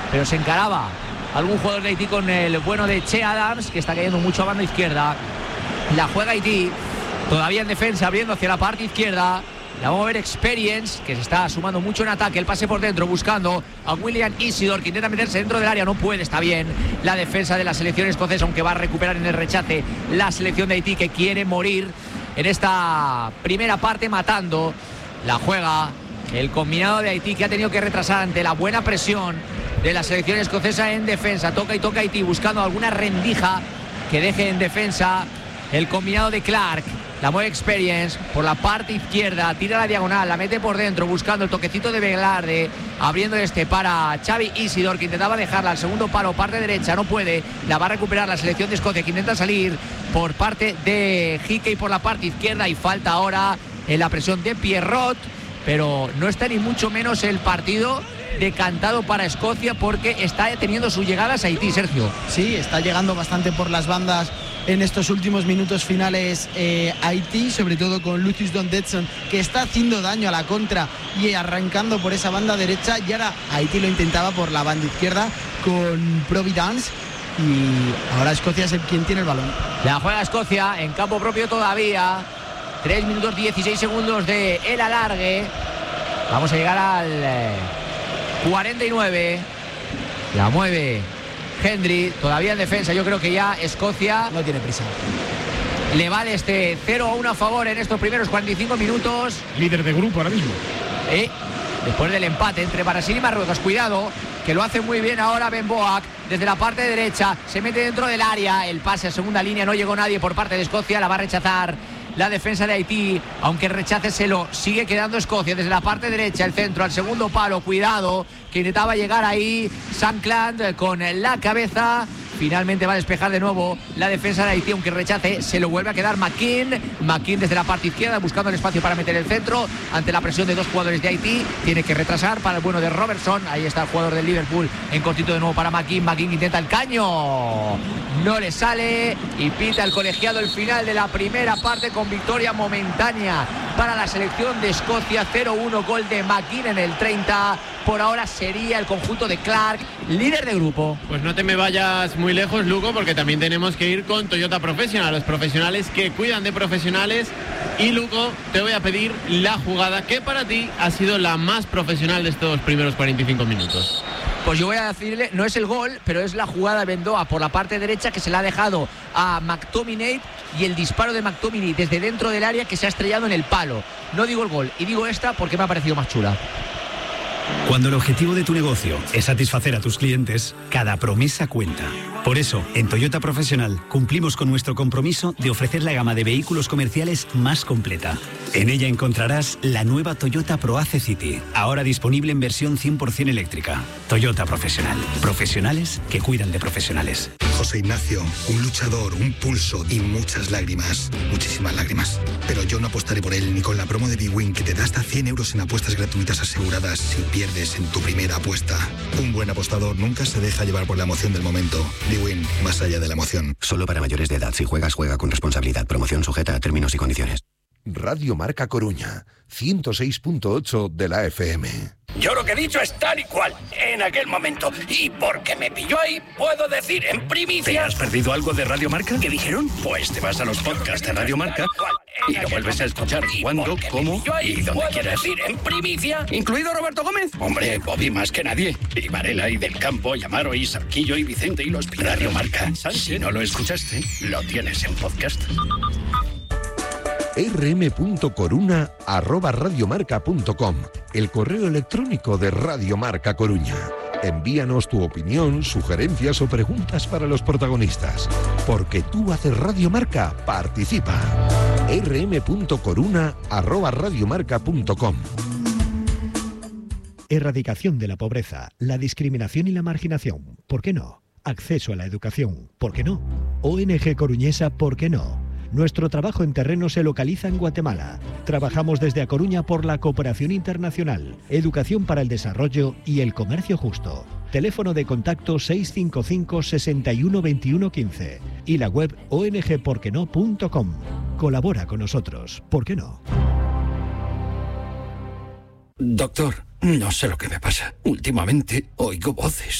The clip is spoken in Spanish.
pero se encaraba algún jugador de Haití con el bueno de Che Adams, que está cayendo mucho a banda izquierda. La juega Haití, todavía en defensa, abriendo hacia la parte izquierda. La vamos a ver Experience, que se está sumando mucho en ataque. El pase por dentro, buscando a William Isidore, que intenta meterse dentro del área. No puede, está bien la defensa de la selección escocesa, aunque va a recuperar en el rechace la selección de Haití, que quiere morir en esta primera parte matando. La juega el combinado de Haití, que ha tenido que retrasar ante la buena presión de la selección escocesa en defensa. Toca y toca Haití, buscando alguna rendija que deje en defensa el combinado de Clark. La mueve Experience por la parte izquierda, tira la diagonal, la mete por dentro, buscando el toquecito de Velarde, abriendo para Xavi Isidore, que intentaba dejarla al segundo palo, parte derecha, no puede. La va a recuperar la selección de Escocia, que intenta salir por parte de Hickey por la parte izquierda, y falta ahora en la presión de Pierrot, pero no está ni mucho menos el partido decantado para Escocia, porque está teniendo sus llegadas a Haití, Sergio. Sí, está llegando bastante por las bandas en estos últimos minutos finales Haití, sobre todo con Lucius Dondetson, que está haciendo daño a la contra y arrancando por esa banda derecha. Y ahora Haití lo intentaba por la banda izquierda con Providence, y ahora Escocia es quien tiene el balón. La juega Escocia en campo propio todavía. 3 minutos 16 segundos de el alargue. Vamos a llegar al 49. La mueve Hendry, todavía en defensa. Yo creo que ya Escocia no tiene prisa. Le vale 0-1 a favor en estos primeros 45 minutos. Líder de grupo ahora mismo. Después del empate entre Brasil y Marruecos. Cuidado, que lo hace muy bien ahora Ben Boak. Desde la parte derecha, se mete dentro del área. El pase a segunda línea, no llegó nadie por parte de Escocia. La va a rechazar la defensa de Haití, aunque el rechace se lo sigue quedando Escocia. Desde la parte derecha, el centro al segundo palo. Cuidado, que intentaba llegar ahí Sam Cland con la cabeza. Finalmente va a despejar de nuevo la defensa de Haití, aunque el rechace se lo vuelve a quedar McKean desde la parte izquierda, buscando el espacio para meter el centro ante la presión de dos jugadores de Haití. Tiene que retrasar para el bueno de Robertson. Ahí está el jugador del Liverpool en cortito de nuevo para McKean intenta el caño, no le sale, y pita el colegiado el final de la primera parte, con victoria momentánea para la selección de Escocia. 0-1, gol de McKean en el 30. Por ahora sería el conjunto de Clark líder de grupo. Pues no te me vayas muy lejos, Lugo, porque también tenemos que ir con Toyota Professional, los profesionales que cuidan de profesionales. Y Lugo, te voy a pedir la jugada que para ti ha sido la más profesional de estos primeros 45 minutos. Pues yo voy a decirle, no es el gol, pero es la jugada de Bendoa por la parte derecha, que se la ha dejado a McTominay, y el disparo de McTominay desde dentro del área, que se ha estrellado en el palo. No digo el gol, y digo esta porque me ha parecido más chula. Cuando el objetivo de tu negocio es satisfacer a tus clientes, cada promesa cuenta. Por eso, en Toyota Professional cumplimos con nuestro compromiso de ofrecer la gama de vehículos comerciales más completa. En ella encontrarás la nueva Toyota ProAce City, ahora disponible en versión 100% eléctrica. Toyota Professional. Profesionales que cuidan de profesionales. José Ignacio, un luchador, un pulso y muchas lágrimas. Muchísimas lágrimas. Pero yo no apostaré por él ni con la promo de bwin, que te da hasta 100 euros en apuestas gratuitas aseguradas si pierdes en tu primera apuesta. Un buen apostador nunca se deja llevar por la emoción del momento. bwin, más allá de la emoción. Solo para mayores de edad. Si juegas, juega con responsabilidad. Promoción sujeta a términos y condiciones. Radio Marca Coruña, 106.8 de la FM. Yo lo que he dicho es tal y cual, en aquel momento. Y porque me pilló ahí, puedo decir en primicia... ¿Te has perdido algo de Radio Marca? ¿Qué dijeron? Pues te vas a los podcasts de Radio Marca y lo vuelves a escuchar cuando, cómo y donde quieras. Decir en primicia... ¿Incluido Roberto Gómez? Hombre, Bobby más que nadie. Y Varela, y Del Campo, y Amaro, y Sarquillo, y Vicente, y los Pilares. Radio Marca. Si no lo escuchaste, lo tienes en podcast. rm.coruna@radiomarca.com, el correo electrónico de Radio Marca Coruña. Envíanos tu opinión, sugerencias o preguntas para los protagonistas. Porque tú haces Radio Marca, participa. rm.coruna@radiomarca.com. Erradicación de la pobreza, la discriminación y la marginación. ¿Por qué no? Acceso a la educación. ¿Por qué no? ONG Coruñesa. ¿Por qué no? Nuestro trabajo en terreno se localiza en Guatemala. Trabajamos desde A Coruña por la cooperación internacional, educación para el desarrollo y el comercio justo. Teléfono de contacto 655 61 21 15 y la web ongporqueno.com. Colabora con nosotros, ¿por qué no? Doctor, no sé lo que me pasa. Últimamente oigo voces.